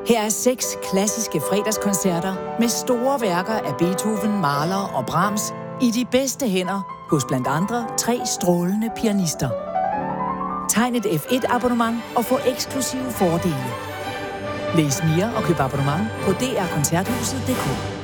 Her er 6 klassiske fredagskoncerter med store værker af Beethoven, Mahler og Brahms i de bedste hænder hos blandt andre 3 strålende pianister. Tegn et F1-abonnement og få eksklusive fordele. Læs mere og køb abonnement på drkoncerthuset.dk.